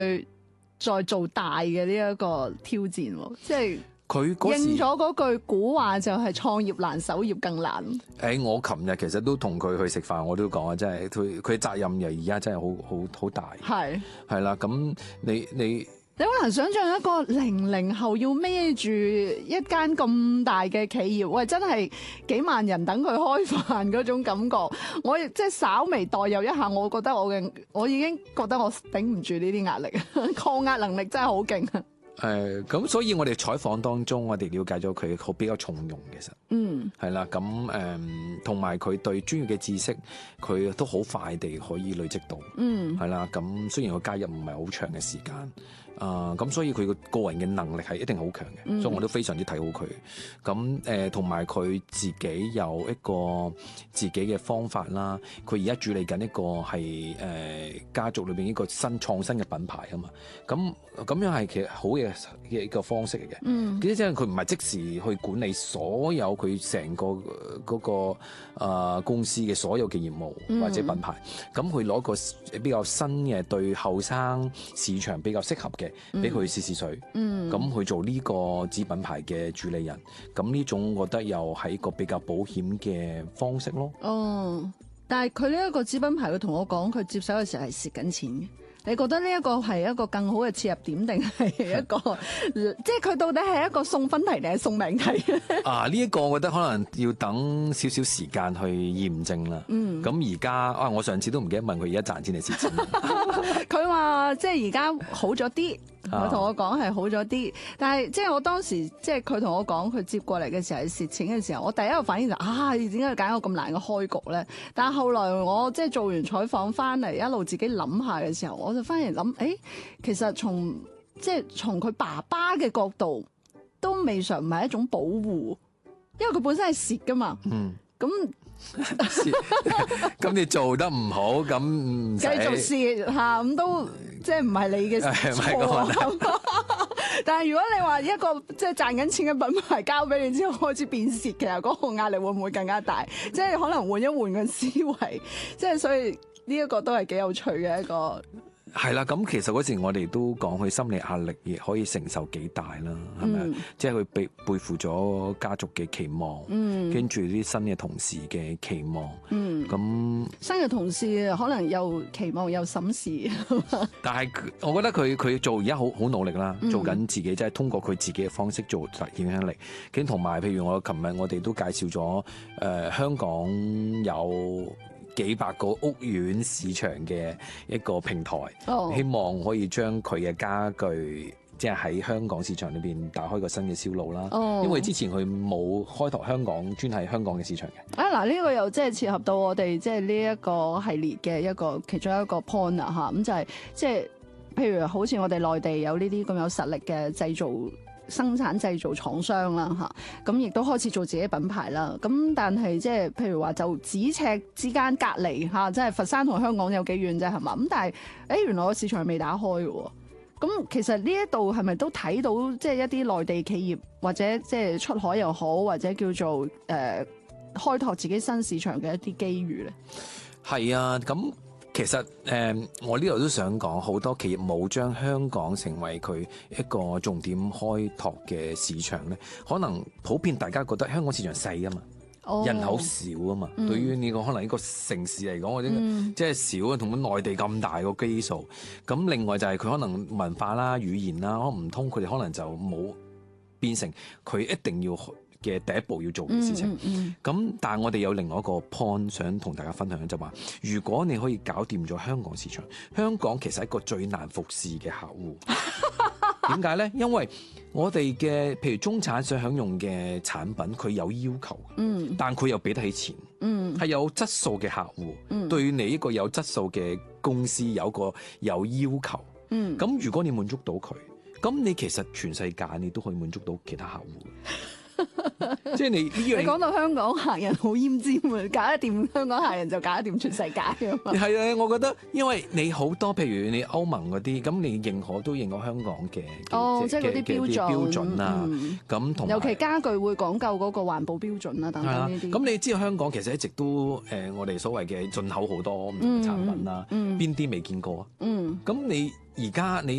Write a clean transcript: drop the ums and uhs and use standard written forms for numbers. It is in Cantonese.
再做大嘅呢一個挑戰喎，即係佢嗰時應咗嗰句古話就係創業難，守業更難。 我琴日其實都同佢去食飯，我都講啊，真係佢責任又而家真係好大。係啦，咁你好難想象一個00後要孭住一間咁大嘅企業，喂，真係幾萬人等佢開飯嗰種感覺。我亦即係稍微代入一下，我覺得我已經覺得我頂唔住呢啲壓力，抗壓能力真係好勁啊！ 咁所以我哋採訪當中，我哋了解咗佢比較從容，其實，係啦，咁同埋佢對專業嘅知識，佢都好快地可以累積到，係啦，咁雖然佢加入唔係好長嘅時間，咁所以佢個人嘅能力係一定好強嘅，所以我都非常之睇好佢。咁同埋佢自己有一個自己嘅方法啦，佢而家主理緊一個係家族裏邊一個創新嘅品牌啊嘛，咁樣係其實好嘅一個方式嚟嘅。即係佢唔係即時去管理所有佢成個嗰個公司嘅所有嘅業務或者品牌，咁佢攞個比較新嘅對後生市場比較適合嘅，俾佢試試水，咁去做呢個子品牌嘅主理人，咁呢種我覺得又係一個比較保險嘅方式咯。 但係佢呢一個子品牌，佢同我講佢接手嘅時候係蝕緊錢嘅。你覺得呢一個係一個更好嘅切入點，定係一個即係佢到底係一個送分題定係送命題？ 呢一個我覺得可能要等少少時間去驗證啦。咁而家我上次都唔記得問佢而家賺錢定蝕錢。 佢話即係而家好咗啲。佢同我講係好咗啲，但係即係我當時即係佢同我講佢接過嚟嘅時候係蝕錢嘅時候，我第一個反應就點解要揀個咁難嘅開局咧？但係後來我即係做完採訪翻嚟，一路自己諗下嘅時候，我就翻嚟諗，其實從佢爸爸嘅角度，都未嘗唔係一種保護，因為佢本身係蝕噶嘛。咁咁你做得唔好，咁繼續蝕嚇，咁都即係唔係你嘅錯。但係如果你話一個即係賺緊錢嘅品牌交俾你之後開始變蝕，其實嗰個壓力會唔會更加大？即係可能換一換個思維，即係所以呢一個都係幾有趣嘅一個。 係啦，咁其實嗰時我哋都講佢心理壓力亦可以承受幾大啦，係咪？即係佢背負咗家族嘅期望，跟住啲新嘅同事嘅期望，咁新嘅同事可能又期望又審視。 但係我覺得佢做而家好努力啦，做緊自己，即係通過佢自己嘅方式做影響力。跟同埋，譬如琴日我哋都介紹咗香港有幾百個屋苑市場嘅一個平台，希望可以將佢嘅家具即係喺香港市場裏邊打開個新嘅銷路啦。因為之前佢冇開拓香港專係香港嘅市場嘅。嗱， 呢個又即係切合到我哋即係呢一個系列嘅一個其中一個 point 啊，咁就係即係譬如好似我哋內地有呢啲咁有實力嘅生產製造廠商啦，咁亦都開始做自己品牌啦。咁但係即係譬如話就咫尺之間隔離即係佛山同香港有幾遠啫，係嘛？咁但係原來個市場未打開嘅。咁其實呢一度係咪都睇到即係一啲內地企業或者即係出海又好，或者叫做開拓自己新市場嘅一啲機遇咧？ 係啊，咁。其實我呢度都想講，好多企業冇將香港成為佢一個重點開拓嘅市場咧，可能普遍大家覺得香港市場細啊嘛，人口少啊嘛，對於呢個可能一個城市嚟講，我覺得即係少啊，同內地咁大個基數。咁另外就係佢可能文化啦、語言啦，可能唔通，佢哋可能就冇變成佢一定要嘅第一步要做嘅事情，咁但係我哋有另外一個 point 想同大家分享，就話如果你可以搞掂咗香港市場，香港其實係一個最難服侍嘅客戶。點解呢？因為我哋嘅譬如中產想享用嘅產品，佢有要求，但佢又俾得起錢，係有質素嘅客戶，對於你一個有質素嘅公司有個有要求，咁如果你滿足到佢，咁你其實全世界你都可以滿足到其他客戶。 即係你呢樣。 你講到香港客人好奄尖啊，搞得掂香港客人就搞得掂全世界啊嘛。 係啊，我覺得因為你好多譬如你歐盟嗰啲，咁你認可都認可香港嘅， 即係嗰啲標準啊。咁同尤其家具會講究嗰個環保標準啊等等呢啲。 咁你知道香港其實一直都我哋所謂嘅進口好多唔同嘅產品啦，邊啲未見過啊？咁你而家你